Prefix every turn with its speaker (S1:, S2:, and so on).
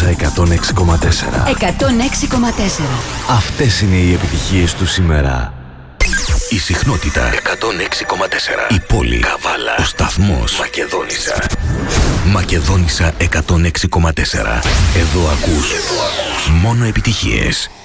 S1: Μακεδόνισσα 106,4.
S2: 106,4.
S1: Αυτές είναι οι επιτυχίες του σήμερα.
S3: Η συχνότητα 106,4. Η πόλη Καβάλα. Ο σταθμός Μακεδόνισσα. Μακεδόνισσα 106,4. Εδώ ακούς μόνο επιτυχίες.